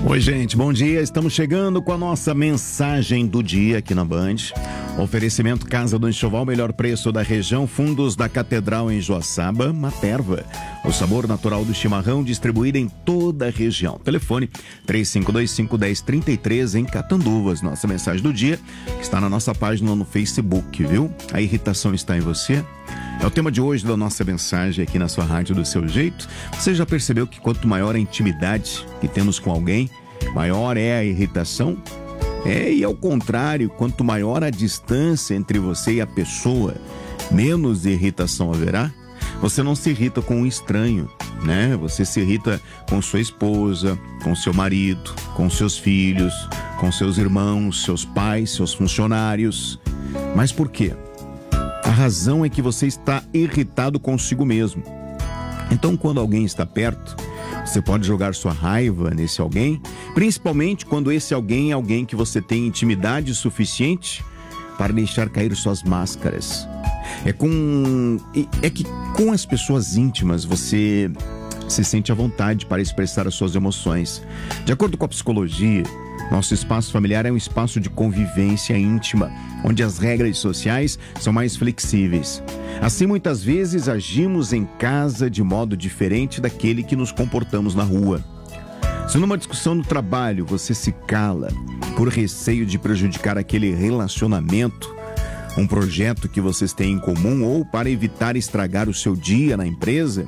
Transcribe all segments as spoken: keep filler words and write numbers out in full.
Oi, gente, bom dia. Estamos chegando com a nossa mensagem do dia aqui na Band. Oferecimento Casa do Enxoval, melhor preço da região, fundos da Catedral em Joaçaba, Materva. O sabor natural do chimarrão, distribuído em toda a região. Telefone três cinco dois cinco, um zero três três em Catanduvas. Nossa mensagem do dia está na nossa página no Facebook, viu? A irritação está em você? É o tema de hoje da nossa mensagem aqui na sua rádio do seu jeito. Você já percebeu que quanto maior a intimidade que temos com alguém, maior é a irritação? É, e ao contrário, quanto maior a distância entre você e a pessoa, menos irritação haverá? Você não se irrita com um estranho, né? Você se irrita com sua esposa, com seu marido, com seus filhos, com seus irmãos, seus pais, seus funcionários. Mas por quê? A razão é que você está irritado consigo mesmo. Então, quando alguém está perto, você pode jogar sua raiva nesse alguém, principalmente quando esse alguém é alguém que você tem intimidade suficiente para deixar cair suas máscaras. É com é que com as pessoas íntimas você se sente à vontade para expressar as suas emoções. De acordo com a psicologia, nosso espaço familiar é um espaço de convivência íntima, onde as regras sociais são mais flexíveis. Assim, muitas vezes agimos em casa de modo diferente daquele que nos comportamos na rua. Se numa discussão no trabalho você se cala por receio de prejudicar aquele relacionamento, um projeto que vocês têm em comum, ou para evitar estragar o seu dia na empresa,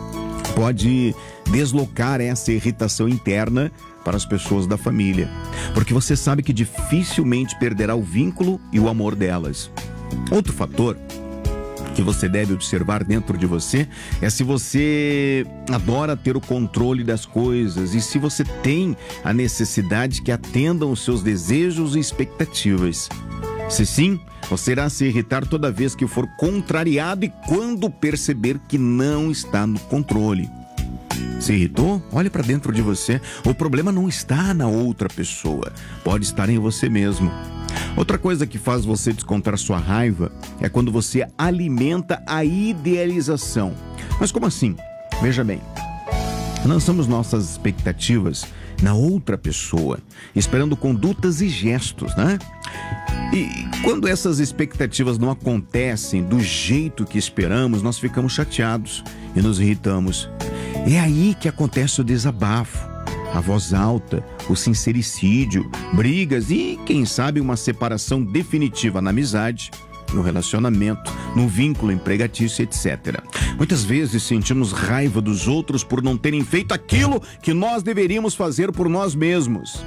pode deslocar essa irritação interna para as pessoas da família, porque você sabe que dificilmente perderá o vínculo e o amor delas. Outro fator que você deve observar dentro de você é se você adora ter o controle das coisas e se você tem a necessidade que atendam os seus desejos e expectativas. Se sim, você irá se irritar toda vez que for contrariado e quando perceber que não está no controle. Se irritou? Olhe para dentro de você. O problema não está na outra pessoa, pode estar em você mesmo. Outra coisa que faz você descontar sua raiva é quando você alimenta a idealização. Mas como assim? Veja bem, lançamos nossas expectativas na outra pessoa, esperando condutas e gestos, né? E quando essas expectativas não acontecem do jeito que esperamos, nós ficamos chateados e nos irritamos. É aí que acontece o desabafo, a voz alta, o sincericídio, brigas e, quem sabe, uma separação definitiva na amizade, no relacionamento, no vínculo empregatício, etcétera. Muitas vezes sentimos raiva dos outros por não terem feito aquilo que nós deveríamos fazer por nós mesmos.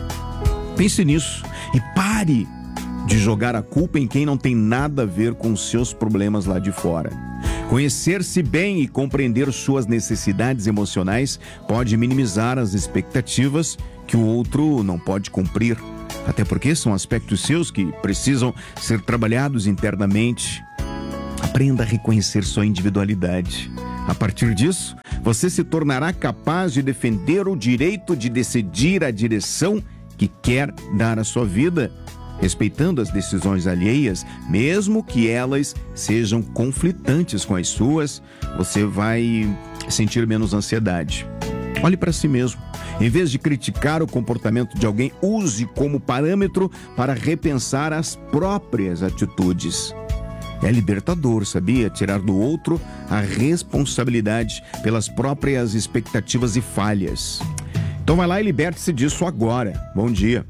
Pense nisso e pare de jogar a culpa em quem não tem nada a ver com os seus problemas lá de fora. Conhecer-se bem e compreender suas necessidades emocionais pode minimizar as expectativas que o outro não pode cumprir. Até porque são aspectos seus que precisam ser trabalhados internamente. Aprenda a reconhecer sua individualidade. A partir disso, você se tornará capaz de defender o direito de decidir a direção que quer dar à sua vida, respeitando as decisões alheias, mesmo que elas sejam conflitantes com as suas. Você vai sentir menos ansiedade. Olhe para si mesmo. Em vez de criticar o comportamento de alguém, use como parâmetro para repensar as próprias atitudes. É libertador, sabia? Tirar do outro a responsabilidade pelas próprias expectativas e falhas. Então vai lá e liberte-se disso agora. Bom dia.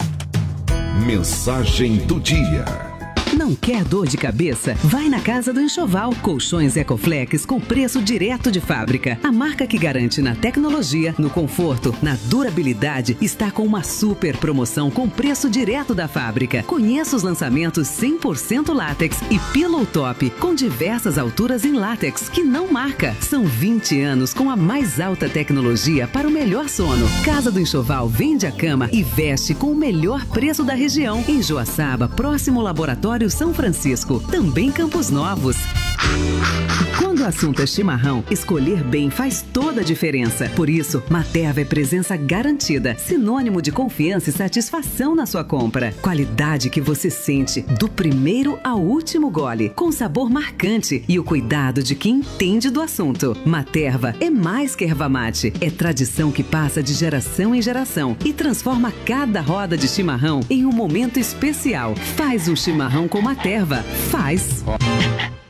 Mensagem do dia. Não quer dor de cabeça? Vai na Casa do Enxoval. Colchões Ecoflex com preço direto de fábrica. A marca que garante na tecnologia, no conforto, na durabilidade, está com uma super promoção com preço direto da fábrica. Conheça os lançamentos cem por cento látex e Pillow Top com diversas alturas em látex que não marca. São vinte anos com a mais alta tecnologia para o melhor sono. Casa do Enxoval vende a cama e veste com o melhor preço da região. Em Joaçaba, próximo ao Laboratório São Francisco. Também Campos Novos. Quando Quando o assunto é chimarrão, escolher bem faz toda a diferença. Por isso, Materva é presença garantida, sinônimo de confiança e satisfação na sua compra. Qualidade que você sente do primeiro ao último gole, com sabor marcante e o cuidado de quem entende do assunto. Materva é mais que erva mate, é tradição que passa de geração em geração e transforma cada roda de chimarrão em um momento especial. Faz um chimarrão com Materva. Faz!